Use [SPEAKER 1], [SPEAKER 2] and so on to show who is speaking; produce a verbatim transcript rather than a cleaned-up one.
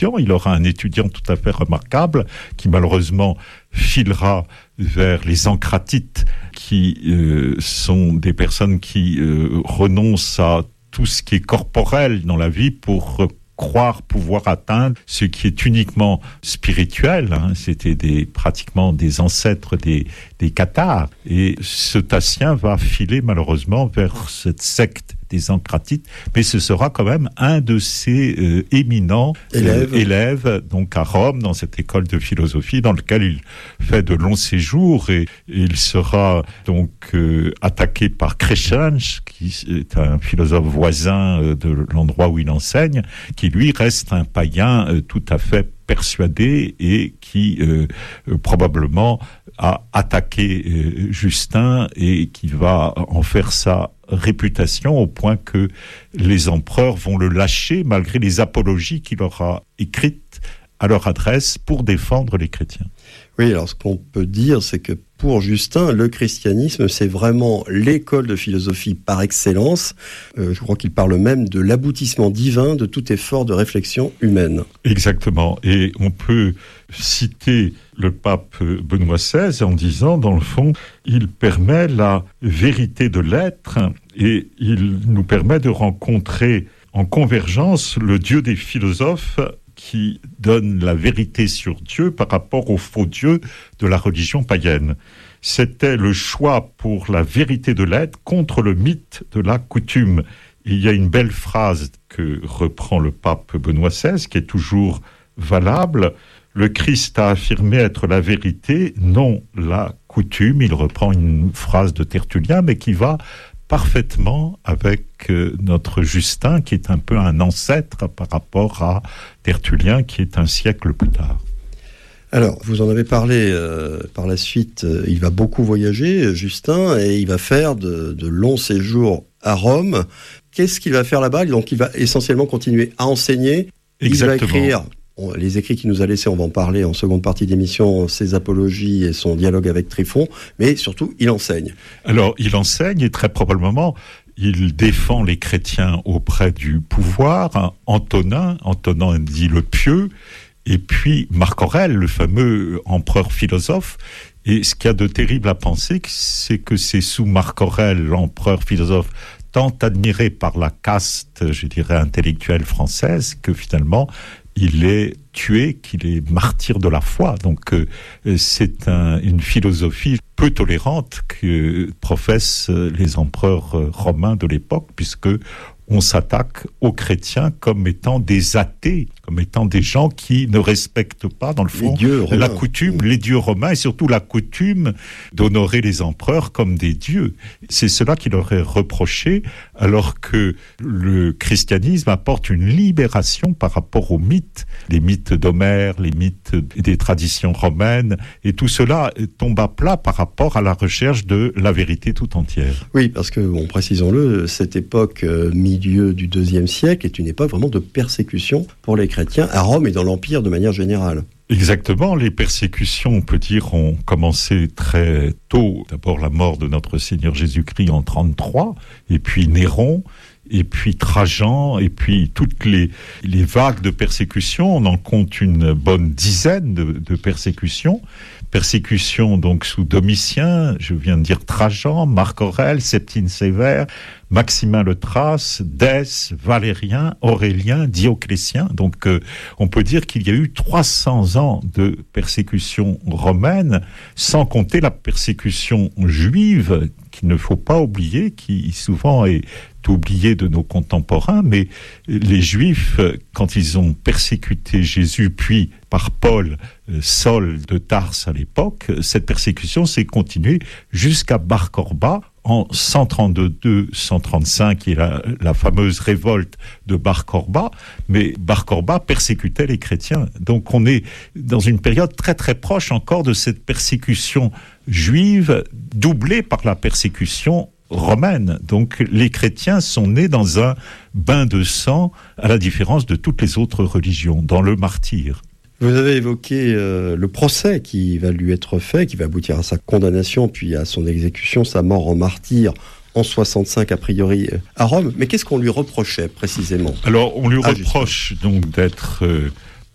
[SPEAKER 1] étudiants. Il aura un étudiant tout à fait remarquable qui malheureusement filera vers les encratites, qui euh, sont des personnes qui euh, renoncent à tout ce qui est corporel dans la vie pour euh, croire pouvoir atteindre ce qui est uniquement spirituel. Hein. C'était des, pratiquement des ancêtres des, des cathares. Et ce Tatien va filer malheureusement vers cette secte des encratites, mais ce sera quand même un de ses euh, éminents élèves. Euh, élèves, donc à Rome, dans cette école de philosophie, dans laquelle il fait de longs séjours, et, et il sera donc euh, attaqué par Crescens, qui est un philosophe voisin euh, de l'endroit où il enseigne, qui lui reste un païen euh, tout à fait persuadé et qui euh, euh, probablement a attaqué euh, Justin et qui va en faire sa réputation au point que les empereurs vont le lâcher malgré les apologies qu'il aura écrites à leur adresse pour défendre les chrétiens.
[SPEAKER 2] Oui, alors ce qu'on peut dire, c'est que pour Justin, le christianisme, c'est vraiment l'école de philosophie par excellence. Euh, je crois qu'il parle même de l'aboutissement divin de tout effort de réflexion humaine.
[SPEAKER 1] Exactement. Et on peut citer le pape Benoît seize en disant, dans le fond, il permet la vérité de l'être et il nous permet de rencontrer en convergence le Dieu des philosophes qui donne la vérité sur Dieu par rapport au faux Dieu de la religion païenne. C'était le choix pour la vérité de l'être contre le mythe de la coutume. Il y a une belle phrase que reprend le pape Benoît seize, qui est toujours valable. Le Christ a affirmé être la vérité, non la coutume. Il reprend une phrase de Tertullien, mais qui va parfaitement avec euh, notre Justin, qui est un peu un ancêtre par rapport à Tertullien, qui est un siècle plus tard.
[SPEAKER 2] Alors, vous en avez parlé euh, par la suite, euh, il va beaucoup voyager, Justin, et il va faire de, de longs séjours à Rome. Qu'est-ce qu'il va faire là-bas ? Donc, il va essentiellement continuer à enseigner.
[SPEAKER 1] Exactement.
[SPEAKER 2] Il va écrire les écrits qu'il nous a laissés, on va en parler en seconde partie d'émission, ses apologies et son dialogue avec Tryphon, mais surtout, il enseigne.
[SPEAKER 1] Alors, il enseigne et très probablement, il défend les chrétiens auprès du pouvoir. Hein, Antonin, Antonin dit le pieux, et puis Marc Aurèle, le fameux empereur philosophe. Et ce qu'il y a de terrible à penser, c'est que c'est sous Marc Aurèle, l'empereur philosophe, tant admiré par la caste, je dirais, intellectuelle française, que finalement, il est tué, qu'il est martyr de la foi. Donc euh, c'est un, une philosophie peu tolérante que professent les empereurs romains de l'époque, puisque on s'attaque aux chrétiens comme étant des athées, comme étant des gens qui ne respectent pas, dans le fond, la coutume, les dieux romains, et surtout la coutume d'honorer les empereurs comme des dieux. C'est cela qui leur est reproché, alors que le christianisme apporte une libération par rapport aux mythes, les mythes d'Homère, les mythes des traditions romaines, et tout cela tombe à plat par rapport à la recherche de la vérité tout entière.
[SPEAKER 2] Oui, parce que, bon, précisons-le, cette époque euh, milieu du deuxième siècle est une époque vraiment de persécution pour les chrétiens à Rome et dans l'Empire de manière générale.
[SPEAKER 1] Exactement, les persécutions, on peut dire, ont commencé très tôt. D'abord la mort de notre Seigneur Jésus-Christ en trente-trois, et puis Néron, et puis Trajan, et puis toutes les, les vagues de persécutions. On en compte une bonne dizaine de, de persécutions. Persécutions donc sous Domitien, je viens de dire Trajan, Marc Aurèle, Septime Sévère, Maximin le Thrace, Dèce, Valérien, Aurélien, Dioclétien. Donc euh, on peut dire qu'il y a eu trois cents ans de persécution romaine, sans compter la persécution juive, qu'il ne faut pas oublier, qui souvent est oubliée de nos contemporains, mais les Juifs, quand ils ont persécuté Jésus, puis par Paul, Saul de Tarse à l'époque, cette persécution s'est continuée jusqu'à Bar Korba, en cent trente-deux cent trente-cinq, qui est la, la fameuse révolte de Bar Korba, mais Bar Korba persécutait les chrétiens. Donc on est dans une période très très proche encore de cette persécution juive, doublée par la persécution romaine. Donc les chrétiens sont nés dans un bain de sang, à la différence de toutes les autres religions, dans le martyre.
[SPEAKER 2] Vous avez évoqué euh, le procès qui va lui être fait, qui va aboutir à sa condamnation, puis à son exécution, sa mort en martyr en soixante-cinq a priori à Rome. Mais qu'est-ce qu'on lui reprochait précisément ?
[SPEAKER 1] Alors on lui
[SPEAKER 2] ah,
[SPEAKER 1] reproche justement. donc d'être euh,